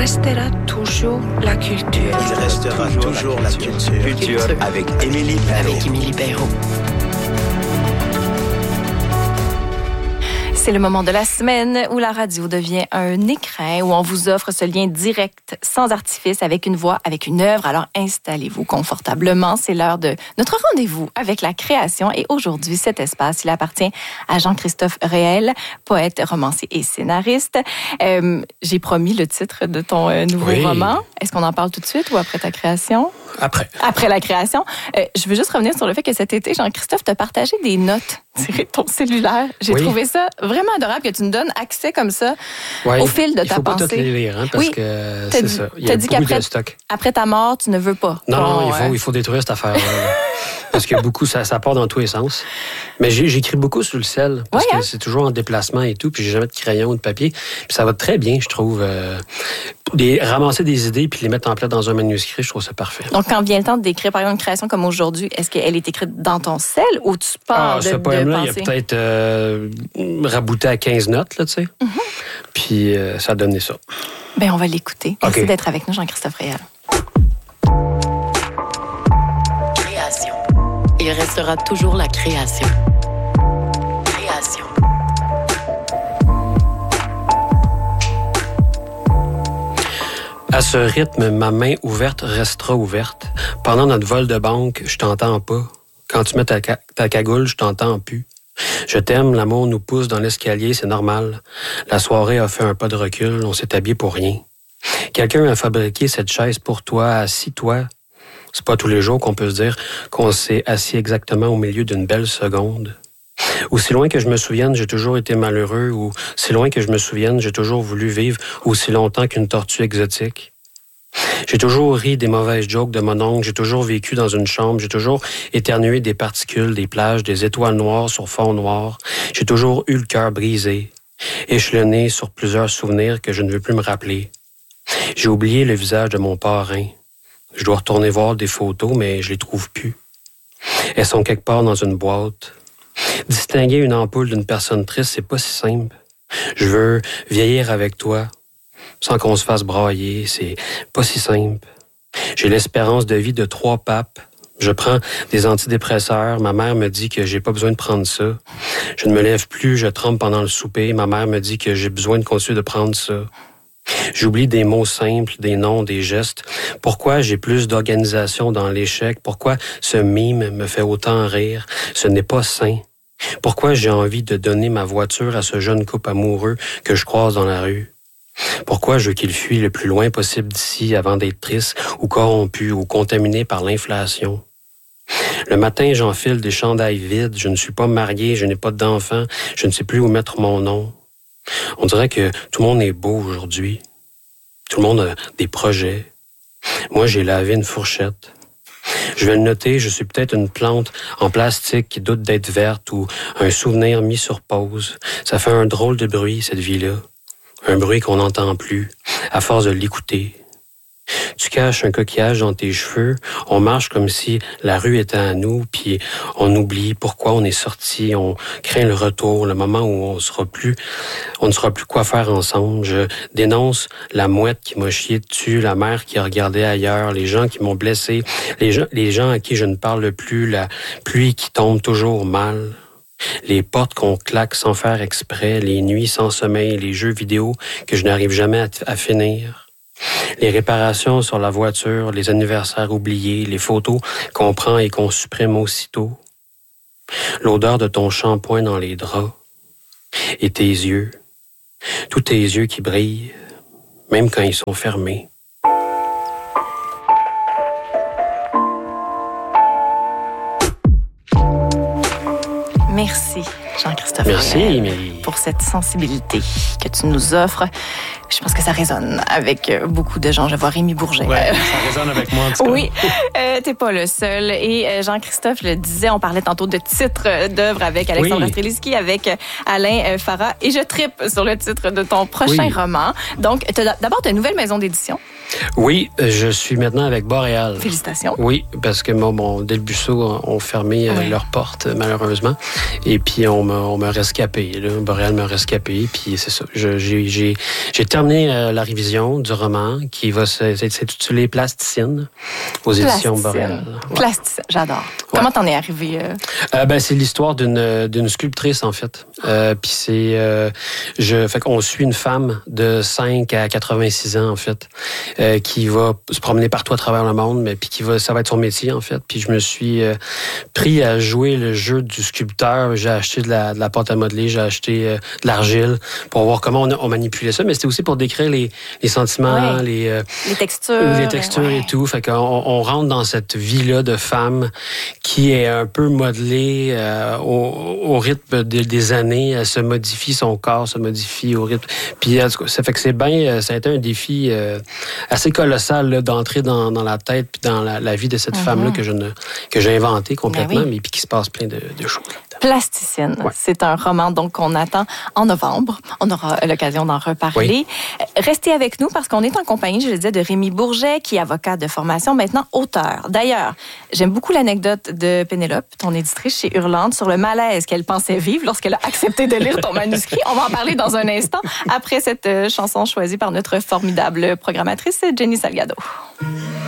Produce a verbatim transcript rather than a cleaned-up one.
restera toujours la culture. Il restera toujours, toujours la culture. La culture. culture. Avec Émilie Perrault. Avec Émilie Perrault. C'est le moment de la semaine où la radio devient un écrin, où on vous offre ce lien direct, sans artifice, avec une voix, avec une œuvre. Alors installez-vous confortablement. C'est l'heure de notre rendez-vous avec la création. Et aujourd'hui, cet espace, il appartient à Jean-Christophe Réel, poète, romancier et scénariste. Euh, j'ai promis le titre de ton euh, nouveau oui. roman. Est-ce qu'on en parle tout de suite ou après ta création? Après. Après la création. Euh, je veux juste revenir sur le fait que cet été, Jean-Christophe t'a partagé des notes tirées de ton cellulaire. J'ai oui. trouvé ça vraiment adorable que tu nous donnes accès comme ça oui. au fil de Il ta faut pensée. pas toutes les lire, hein, parce oui. que t'as c'est dit, ça. Il y a dit beaucoup qu'après, de stock. Après ta mort, tu ne veux pas. Non, bon, non, il faut, ouais. il faut détruire cette affaire-là. Parce que beaucoup, ça, ça part dans tous les sens. Mais j'ai, j'écris beaucoup sur le sel, parce ouais, que hein? c'est toujours en déplacement et tout, puis j'ai jamais de crayon ou de papier. Puis ça va très bien, je trouve. Euh, des, ramasser des idées puis les mettre en place dans un manuscrit, je trouve ça parfait. Donc, quand vient le temps d'écrire, par exemple, une création comme aujourd'hui, est-ce qu'elle est écrite dans ton sel ou tu pars ah, de, ce poème-là, de il y a peut-être euh, rabouté à quinze notes, là, tu sais. Mm-hmm. Puis euh, ça a donné ça. Bien, on va l'écouter. Merci okay. d'être avec nous, Jean-Christophe Réel. Création. Il restera toujours la création. Création. À ce rythme, ma main ouverte restera ouverte. Pendant notre vol de banque, je t'entends pas. Quand tu mets ta, ca- ta cagoule, je t'entends plus. Je t'aime, l'amour nous pousse dans l'escalier, c'est normal. La soirée a fait un pas de recul, on s'est habillé pour rien. Quelqu'un a fabriqué cette chaise pour toi, assis-toi. C'est pas tous les jours qu'on peut se dire qu'on s'est assis exactement au milieu d'une belle seconde. Aussi loin que je me souvienne, j'ai toujours été malheureux, ou si loin que je me souvienne, j'ai toujours voulu vivre aussi longtemps qu'une tortue exotique. J'ai toujours ri des mauvaises jokes de mon oncle, j'ai toujours vécu dans une chambre, j'ai toujours éternué des particules, des plages, des étoiles noires sur fond noir. J'ai toujours eu le cœur brisé, échelonné sur plusieurs souvenirs que je ne veux plus me rappeler. J'ai oublié le visage de mon parrain. Je dois retourner voir des photos, mais je les trouve plus. Elles sont quelque part dans une boîte. Distinguer une ampoule d'une personne triste, c'est pas si simple. Je veux vieillir avec toi, sans qu'on se fasse brailler, c'est pas si simple. J'ai l'espérance de vie de trois papes. Je prends des antidépresseurs. Ma mère me dit que j'ai pas besoin de prendre ça. Je ne me lève plus, je trempe pendant le souper. Ma mère me dit que j'ai besoin de continuer de prendre ça. J'oublie des mots simples, des noms, des gestes. Pourquoi j'ai plus d'organisation dans l'échec? Pourquoi ce mime me fait autant rire? Ce n'est pas sain. Pourquoi j'ai envie de donner ma voiture à ce jeune couple amoureux que je croise dans la rue? Pourquoi je veux qu'il fuit le plus loin possible d'ici avant d'être triste ou corrompu ou contaminé par l'inflation? Le matin, j'enfile des chandails vides. Je ne suis pas marié, je n'ai pas d'enfant. Je ne sais plus où mettre mon nom. On dirait que tout le monde est beau aujourd'hui. Tout le monde a des projets. Moi, j'ai lavé une fourchette. Je vais le noter, je suis peut-être une plante en plastique qui doute d'être verte ou un souvenir mis sur pause. Ça fait un drôle de bruit, cette vie-là. Un bruit qu'on n'entend plus, à force de l'écouter. Tu caches un coquillage dans tes cheveux, on marche comme si la rue était à nous, puis on oublie pourquoi on est sorti, on craint le retour, le moment où on sera plus, on ne saura plus quoi faire ensemble. Je dénonce la mouette qui m'a chié dessus, la mère qui a regardé ailleurs, les gens qui m'ont blessé, les gens, les gens à qui je ne parle plus, la pluie qui tombe toujours mal. Les portes qu'on claque sans faire exprès, les nuits sans sommeil, les jeux vidéo que je n'arrive jamais à, à finir. Les réparations sur la voiture, les anniversaires oubliés, les photos qu'on prend et qu'on supprime aussitôt. L'odeur de ton shampoing dans les draps. Et tes yeux. Tous tes yeux qui brillent, même quand ils sont fermés. Merci, Jean-Christophe. Merci, Réel, Émilie. pour cette sensibilité que tu nous offres. Je pense que ça résonne avec beaucoup de gens. Je vois Rémi Bourget. Oui, ça résonne avec moi, en tout cas. Oui, euh, t'es pas le seul. Et euh, Jean-Christophe, je le disais, on parlait tantôt de titres d'œuvres avec Alexandra oui. Streliski, avec Alain euh, Farah. Et je trippe sur le titre de ton prochain oui. roman. Donc, t'as, d'abord, tu as une nouvelle maison d'édition. Oui, je suis maintenant avec Boréal. Félicitations. Oui, parce que mon, mon Delbuceau ont fermé oui. leurs portes, malheureusement. Et puis, on m'a, on m'a rescapé. Là. Boréal m'a rescapé, puis c'est ça. Je, j'ai, j'ai, j'ai terminé euh, la révision du roman qui va s'intituler Plasticine aux éditions Boréal. Ouais. Plasticine, j'adore. Ouais. Comment t'en es arrivé? Euh... Euh, ben, c'est l'histoire d'une, d'une sculptrice, en fait. Euh, puis c'est... Euh, je, fait qu'on suit une femme de cinq à quatre-vingt-six ans, en fait, euh, qui va se promener partout à travers le monde, mais puis qui va, ça va être son métier, en fait. Puis je me suis euh, pris à jouer le jeu du sculpteur. J'ai acheté de la, de la pâte à modeler, j'ai acheté euh, de l'argile pour voir comment on, on manipulait ça, mais c'était aussi pour décrire les, les sentiments, ouais. les, euh, les textures, les textures ouais. et tout. Fait qu'on on rentre dans cette vie-là de femme qui est un peu modelée euh, au, au rythme de, des années. Elle se modifie, son corps se modifie au rythme. Puis ça fait que c'est bien, ça a été un défi euh, assez colossal là, d'entrer dans, dans la tête puis dans la, la vie de cette mm-hmm. femme-là que je ne que j'ai inventée complètement, oui. mais puis qui se passe plein de, de choses. Plasticine, ouais. c'est un roman donc qu'on attend en novembre. On aura l'occasion d'en reparler. Oui. Restez avec nous parce qu'on est en compagnie, je le disais, de Rémi Bourget, qui est avocat de formation, maintenant auteur. D'ailleurs, j'aime beaucoup l'anecdote de Pénélope, ton éditrice chez Hurlante, sur le malaise qu'elle pensait vivre lorsqu'elle a accepté de lire ton manuscrit. On va en parler dans un instant, après cette chanson choisie par notre formidable programmatrice, Jenny Salgado.